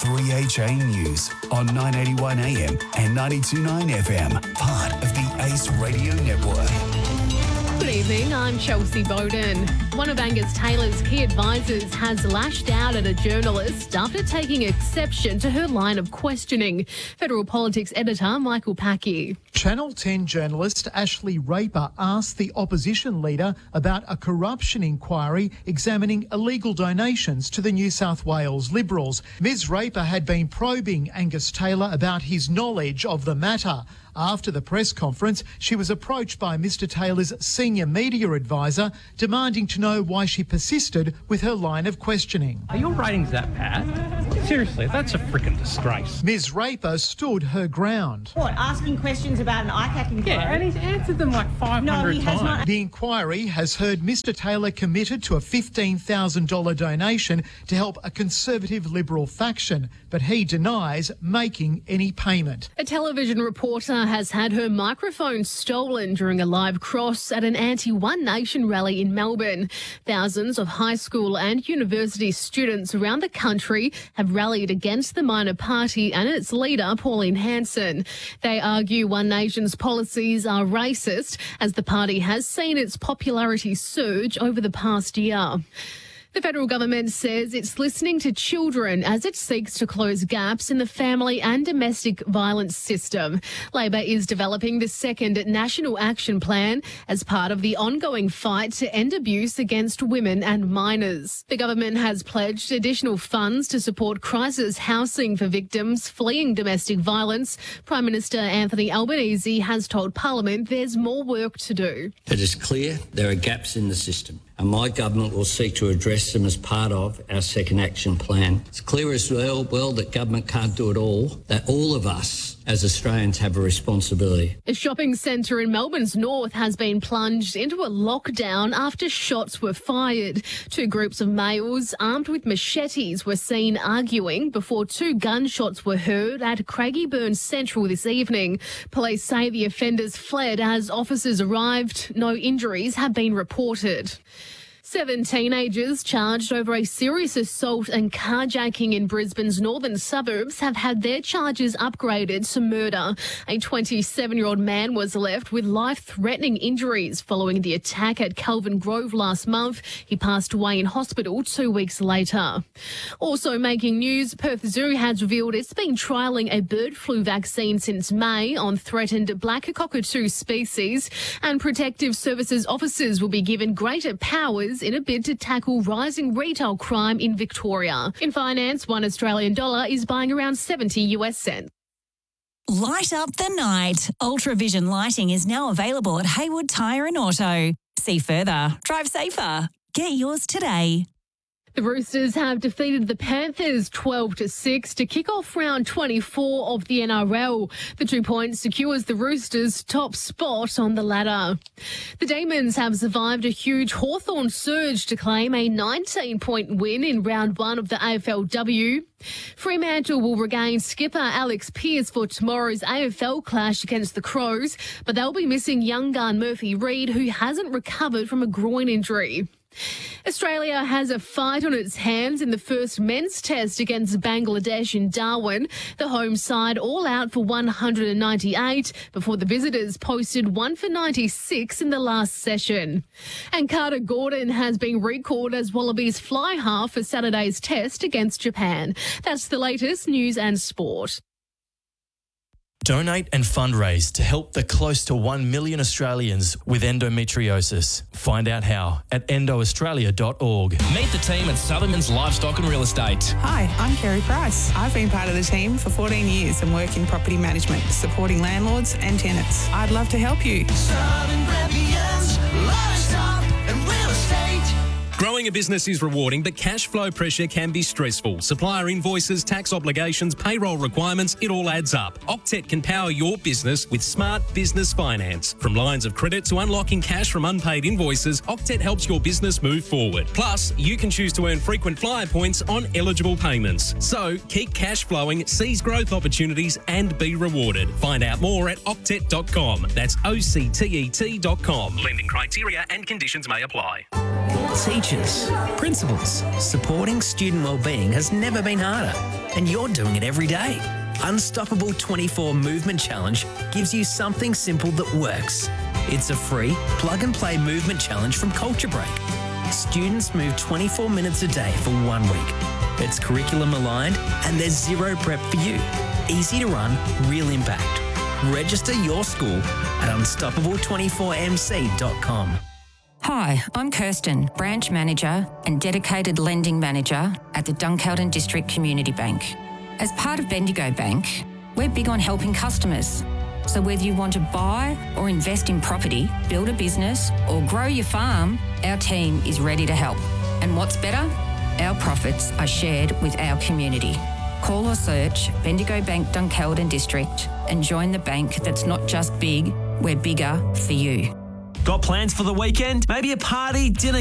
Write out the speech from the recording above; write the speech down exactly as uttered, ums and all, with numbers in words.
three H A News on nine eighty-one A M and ninety-two point nine F M, part of the Ace Radio Network. Good evening, I'm Chelsea Bowden. One of Angus Taylor's key advisors has lashed out at a journalist after taking exception to her line of questioning. Federal Politics editor Michael Packy. Channel ten journalist Ashley Raper asked the opposition leader about a corruption inquiry examining illegal donations to the New South Wales Liberals. Miz Raper had been probing Angus Taylor about his knowledge of the matter. After the press conference, she was approached by Mr Taylor's senior media advisor, demanding to know why she persisted with her line of questioning. Are your ratings that bad? Seriously, that's a freaking disgrace. Miz Raper stood her ground. What, asking questions about an I C A C inquiry? Yeah, and he's answered them like five hundred no, he times. Has not. The inquiry has heard Mr Taylor committed to a fifteen thousand dollars donation to help a Conservative Liberal faction, but he denies making any payment. A television reporter has had her microphone stolen during a live cross at an anti-One Nation rally in Melbourne. Thousands of high school and university students around the country have rallied against the minor party and its leader, Pauline Hanson. They argue One Nation's policies are racist, as the party has seen its popularity surge over the past year. The federal government says it's listening to children as it seeks to close gaps in the family and domestic violence system. Labor is developing the second National Action Plan as part of the ongoing fight to end abuse against women and minors. The government has pledged additional funds to support crisis housing for victims fleeing domestic violence. Prime Minister Anthony Albanese has told Parliament there's more work to do. It is clear there are gaps in the system, and my government will seek to address them as part of our second action plan. It's clear as well, well that government can't do it all, that all of us as Australians have a responsibility. A shopping centre in Melbourne's north has been plunged into a lockdown after shots were fired. Two groups of males armed with machetes were seen arguing before two gunshots were heard at Craigieburn Central this evening. Police say the offenders fled as officers arrived. No injuries have been reported. Seven teenagers charged over a serious assault and carjacking in Brisbane's northern suburbs have had their charges upgraded to murder. A twenty-seven-year-old man was left with life-threatening injuries following the attack at Kelvin Grove last month. He passed away in hospital two weeks later. Also making news, Perth Zoo has revealed it's been trialling a bird flu vaccine since May on threatened black cockatoo species, and protective services officers will be given greater powers in a bid to tackle rising retail crime in Victoria. In finance, one Australian dollar is buying around seventy US cents. Light up the night. Ultravision lighting is now available at Haywood Tyre and Auto. See further. Drive safer. Get yours today. The Roosters have defeated the Panthers twelve to six to kick off round twenty-four of the N R L. The two points secures the Roosters' top spot on the ladder. The Demons have survived a huge Hawthorn surge to claim a nineteen-point win in round one of the A F L W. Fremantle will regain skipper Alex Pearce for tomorrow's A F L clash against the Crows, but they'll be missing young gun Murphy Reid, who hasn't recovered from a groin injury. Australia has a fight on its hands in the first men's test against Bangladesh in Darwin. The home side all out for one hundred ninety-eight before the visitors posted one for ninety-six in the last session. And Carter Gordon has been recalled as Wallabies fly half for Saturday's test against Japan. That's the latest news and sport. Donate and fundraise to help the close to one million Australians with endometriosis. Find out how at endo australia dot org. Meet the team at Sutherman's Livestock and Real Estate. Hi, I'm Kerry Price. I've been part of the team for fourteen years and work in property management, supporting landlords and tenants. I'd love to help you. Southern Grampians, Livestock and Real Estate. Growing a business is rewarding, but cash flow pressure can be stressful. Supplier invoices, tax obligations, payroll requirements, it all adds up. Octet can power your business with smart business finance. From lines of credit to unlocking cash from unpaid invoices, Octet helps your business move forward. Plus, you can choose to earn frequent flyer points on eligible payments. So, keep cash flowing, seize growth opportunities and be rewarded. Find out more at octet dot com. That's O C T E T dot com. Lending criteria and conditions may apply. teachers, principals. Supporting student wellbeing has never been harder, and you're doing it every day. Unstoppable twenty-four Movement Challenge gives you something simple that works. It's a free plug-and-play movement challenge from Culture Break. Students move twenty-four minutes a day for one week. It's curriculum aligned and there's zero prep for you. Easy to run, real impact. Register your school at unstoppable twenty-four m c dot com. Hi, I'm Kirsten, Branch Manager and Dedicated Lending Manager at the Dunkeld District Community Bank. As part of Bendigo Bank, we're big on helping customers. So whether you want to buy or invest in property, build a business or grow your farm, our team is ready to help. And what's better? Our profits are shared with our community. Call or search Bendigo Bank Dunkeld District and join the bank that's not just big, we're bigger for you. Got plans for the weekend? Maybe a party, dinner,